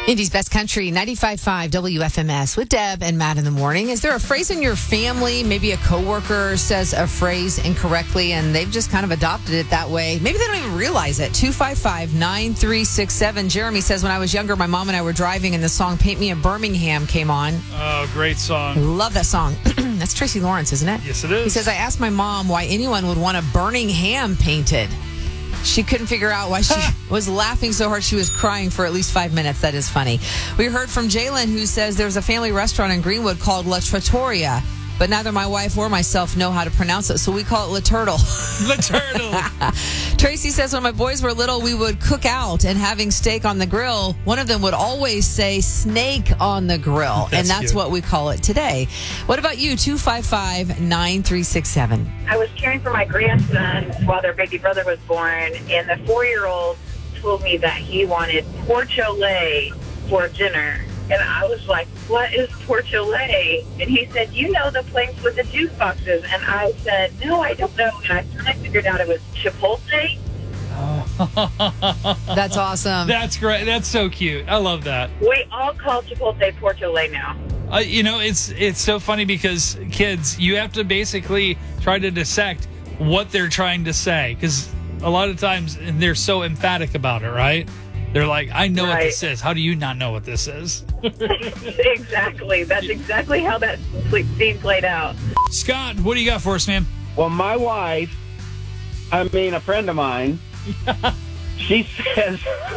Indy's Best Country, 95.5 WFMS with Deb and Matt in the morning. Is there a phrase in your family, maybe a coworker says a phrase incorrectly and they've just kind of adopted it that way? Maybe they don't even realize it. 255-9367. Jeremy says, when I was younger, my mom and I were driving and the song Paint Me a Birmingham came on. Oh, great song. Love that song. That's Tracy Lawrence, isn't it? Yes, it is. He says, I asked my mom why anyone would want a burning ham painted. She couldn't figure out why she was laughing so hard she was crying for at least 5 minutes. That is funny. We heard from Jalen, who says there's a family restaurant in Greenwood called La Trattoria, but neither my wife or myself know how to pronounce it, so we call it La Turtle. La Turtle. Tracy says when my boys were little, we would cook out, and having steak on the grill, one of them would always say snake on the grill, and that's cute. what we call it today. What about you? 255-9367. I was caring for my grandson while their baby brother was born, and the 4-year-old told me that he wanted porciolet for dinner. And I was like, what is porciolet? And he said, you know, the place with the juice boxes. And I said, no, I don't know. And I finally figured out it was Chipotle. That's awesome. That's great. That's so cute. I love that. We all call Chipotle porciolet now. It's so funny because kids, you have to basically try to dissect what they're trying to say because a lot of times they're so emphatic about it, right? They're like, I know what this is. How do you not know what this is? Exactly. That's exactly how that scene played out. Scott, what do you got for us, man? Well, my wife, a friend of mine, she says,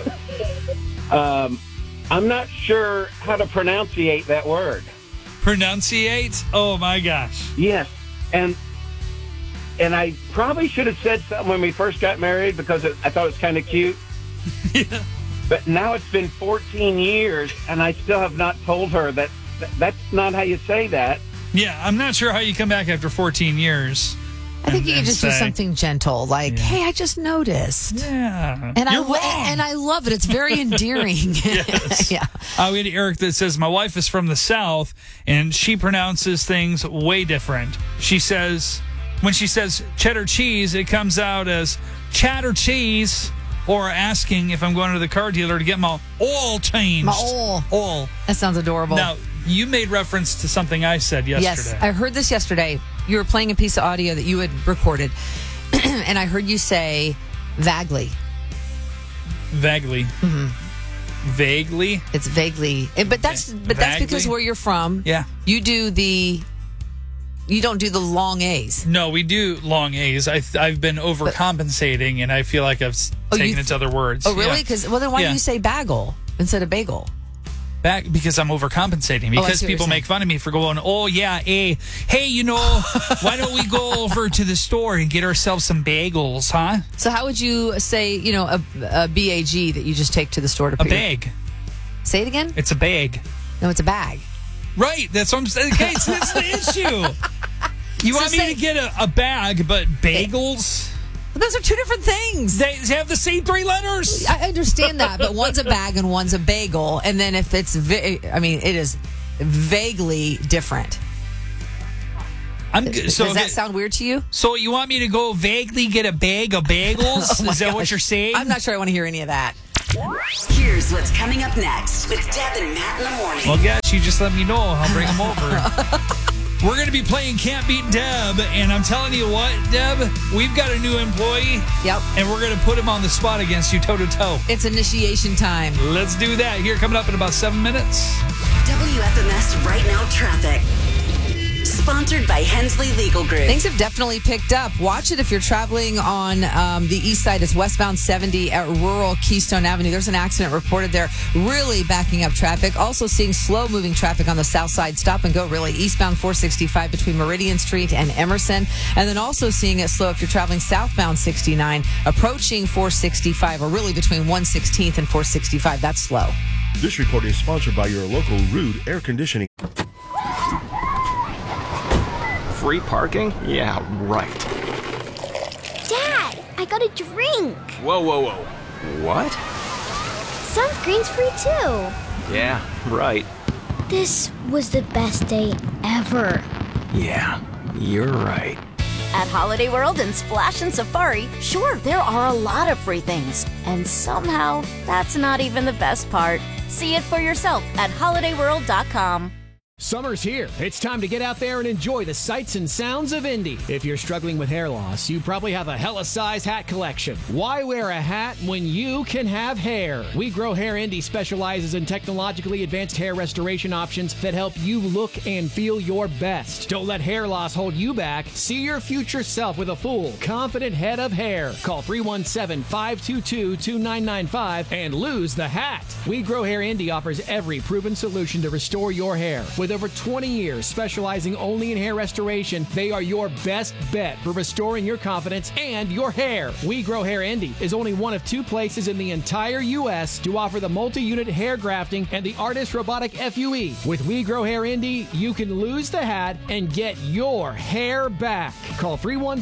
I'm not sure how to pronunciate that word. Pronunciate? Oh, my gosh. Yes. And I probably should have said something when we first got married because I thought it was kind of cute. Yeah. But now it's been 14 years, and I still have not told her that's not how you say that. Yeah, I'm not sure how you come back after 14 years. I think you can just do something gentle, like, hey, I just noticed. Yeah. And You're wrong. And I love it. It's very endearing. Yes. Yeah. We had Eric that says, my wife is from the South, and she pronounces things way different. She says, when she says cheddar cheese, it comes out as chatter cheese. Or asking if I'm going to the car dealer to get my oil changed. My oil. Oil. That sounds adorable. Now, you made reference to something I said yesterday. Yes, I heard this yesterday. You were playing a piece of audio that you had recorded, and I heard you say vaguely. Vaguely. Mm-hmm. Vaguely? It's vaguely. But that's because where you're from. Yeah. You don't do the long A's. No, we do long A's. I've been overcompensating, and I feel like I've taken it to other words. Oh, really? Then why do you say bagel instead of bagel? Because I'm overcompensating. Because people make fun of me for going, oh, yeah, hey, why don't we go over to the store and get ourselves some bagels, huh? So how would you say, a BAG that you just take to the store to put a bag. Say it again? It's a bag. No, it's a bag. Right, that's what I'm saying. Okay, so that's the issue. You want me to get a bag, but bagels? Those are two different things. They have the same 3 letters. I understand that, but one's a bag and one's a bagel. And then if it's, it is vaguely different. Does that sound weird to you? So you want me to go vaguely get a bag of bagels? Is that what you're saying? I'm not sure I want to hear any of that. Here's what's coming up next with Deb and Matt in the morning. Well, guys, you just let me know. I'll bring them over. We're going to be playing Can't Beat Deb, and I'm telling you what, Deb, we've got a new employee. Yep. And we're going to put him on the spot against you toe-to-toe. It's initiation time. Let's do that. Here, coming up in about 7 minutes. WFMS Right Now Traffic. Sponsored by Hensley Legal Group. Things have definitely picked up. Watch it if you're traveling on the east side. It's westbound 70 at rural Keystone Avenue. There's an accident reported there, really backing up traffic. Also seeing slow-moving traffic on the south side. Stop and go, really. Eastbound 465 between Meridian Street and Emerson. And then also seeing it slow if you're traveling southbound 69, approaching 465, or really between 116th and 465. That's slow. This report is sponsored by your local Rude Air Conditioning. Free parking? Yeah, right. Dad, I got a drink. Whoa. What? Sunscreen's free too. Yeah, right. This was the best day ever. Yeah, you're right. At Holiday World and Splash and Safari, sure, there are a lot of free things. And somehow, that's not even the best part. See it for yourself at holidayworld.com. Summer's here. It's time to get out there and enjoy the sights and sounds of Indy. If you're struggling with hair loss, you probably have a hella size hat collection. Why wear a hat when you can have hair? We Grow Hair Indy specializes in technologically advanced hair restoration options that help you look and feel your best. Don't let hair loss hold you back. See your future self with a full, confident head of hair. Call 317-522-2995 and lose the hat. We Grow Hair Indy offers every proven solution to restore your hair. With over 20 years specializing only in hair restoration, they are your best bet for restoring your confidence and your hair. We Grow Hair Indy is only one of 2 places in the entire U.S. to offer the multi-unit hair grafting and the Artist Robotic FUE. With We Grow Hair Indy, you can lose the hat and get your hair back. Call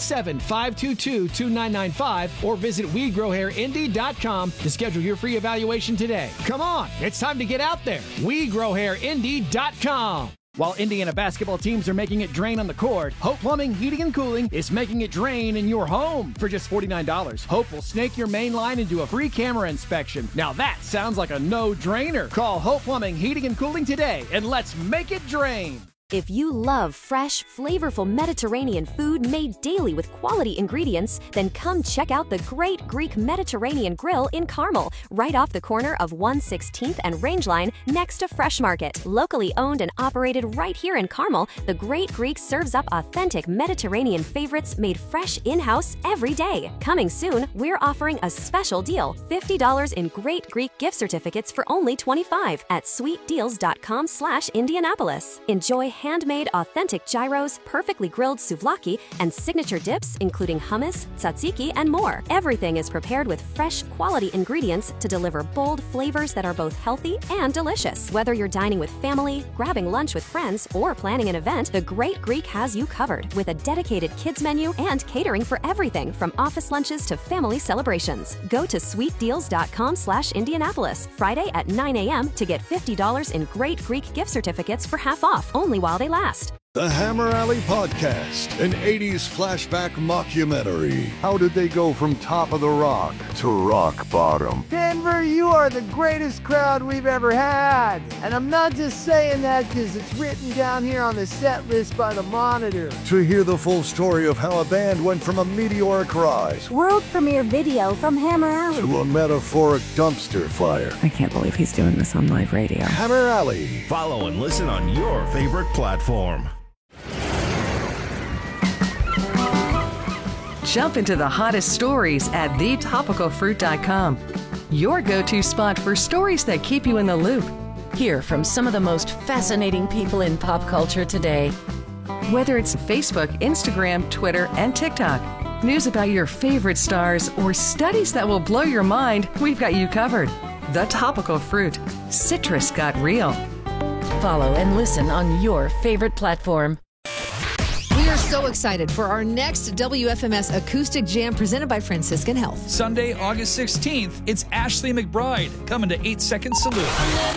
317-522-2995 or visit WeGrowHairIndy.com to schedule your free evaluation today. Come on, it's time to get out there. WeGrowHairIndy.com. While Indiana basketball teams are making it drain on the court, Hope Plumbing, Heating, and Cooling is making it drain in your home. For just $49, Hope will snake your main line and do a free camera inspection. Now that sounds like a no-drainer. Call Hope Plumbing, Heating, and Cooling today, and let's make it drain. If you love fresh, flavorful Mediterranean food made daily with quality ingredients, then come check out the Great Greek Mediterranean Grill in Carmel, right off the corner of 116th and Rangeline next to Fresh Market. Locally owned and operated right here in Carmel, the Great Greek serves up authentic Mediterranean favorites made fresh in-house every day. Coming soon, we're offering a special deal, $50 in Great Greek gift certificates for only $25 at sweetdeals.com/Indianapolis. Enjoy handmade authentic gyros, perfectly grilled souvlaki, and signature dips including hummus, tzatziki, and more. Everything is prepared with fresh, quality ingredients to deliver bold flavors that are both healthy and delicious. Whether you're dining with family, grabbing lunch with friends, or planning an event, the Great Greek has you covered with a dedicated kids menu and catering for everything from office lunches to family celebrations. Go to sweetdeals.com/Indianapolis Friday at 9 a.m. to get $50 in Great Greek gift certificates for half off, only while they last. The Hammer Alley Podcast, an 80s flashback mockumentary. How did they go from top of the rock to rock bottom? Denver, you are the greatest crowd we've ever had. And I'm not just saying that because it's written down here on the set list by the Monitor. To hear the full story of how a band went from a meteoric rise, world premiere video from Hammer Alley, to a metaphoric dumpster fire. I can't believe he's doing this on live radio. Hammer Alley. Follow and listen on your favorite platform. Jump into the hottest stories at thetopicalfruit.com. Your go-to spot for stories that keep you in the loop. Hear from some of the most fascinating people in pop culture today. Whether it's Facebook, Instagram, Twitter, and TikTok, news about your favorite stars, or studies that will blow your mind, we've got you covered. The Topical Fruit. Citrus got real. Follow and listen on your favorite platform. We are so excited for our next WFMS Acoustic Jam presented by Franciscan Health. Sunday, August 16th, it's Ashley McBride coming to 8 Second Salute.